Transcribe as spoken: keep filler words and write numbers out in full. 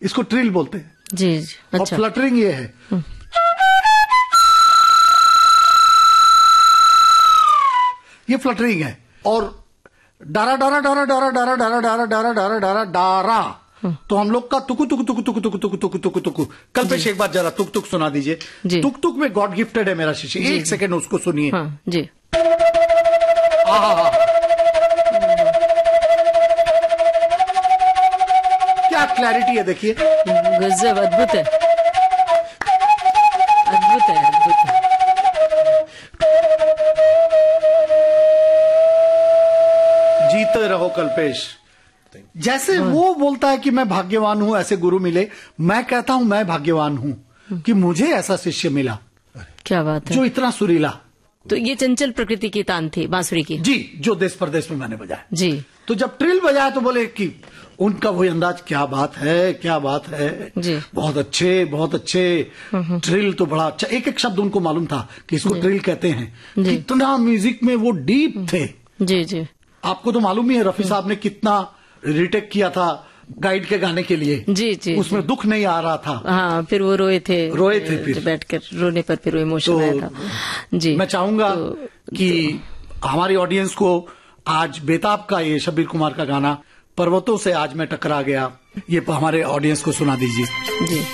इसको ट्रिल बोलते हैं। जी जी। और अच्छा। फ्लटरिंग ये है, ये फ्लटरिंग है। और डारा डारा डारा डारा डारा डारा डारा डारा डारा डारा डारा तो हम लोग का तुकु तुकु तुकु तुकु तुकु तुकु तुकु तुकु तुकु कल पे एक बार जरा तुक तुक सुना दीजिए। तुक तुक में गॉड गिफ्टेड है मेरा शिष्य, एक सेकेंड उसको सुनिए। हाँ, जी। क्या क्लैरिटी है, देखिए। गजब, अद्भुत है, अद्भुत है, अद्भुत है। जीते रहो कल्पेश। जैसे वो बोलता है कि मैं भाग्यवान हूं ऐसे गुरु मिले, मैं कहता हूं मैं भाग्यवान हूं कि मुझे ऐसा शिष्य मिला। क्या बात है। जो इतना सुरीला। तो ये चंचल प्रकृति की तान थी बांसुरी की। जी, जो देश प्रदेश में मैंने बजाया। जी। तो जब ट्रिल बजाया तो बोले कि उनका वही अंदाज, क्या बात है, क्या बात है जी। बहुत अच्छे, बहुत अच्छे। ट्रिल तो बड़ा अच्छा, एक एक शब्द उनको मालूम था कि इसको ट्रिल कहते हैं। कितना म्यूजिक में वो डीप थे। जी जी। आपको तो मालूम ही है रफी साहब ने कितना रिटेक किया था गाइड के गाने के लिए। जी जी। उसमें जी। दुख नहीं आ रहा था। हाँ, फिर वो रोए थे, रोए थे फिर बैठकर रोने पर फिर वो इमोशन तो, आया था। जी। मैं चाहूंगा तो, कि तो, हमारी ऑडियंस को आज बेताब का ये शब्बीर कुमार का गाना पर्वतों से आज मैं टकरा गया, ये हमारे ऑडियंस को सुना दीजिए। जी।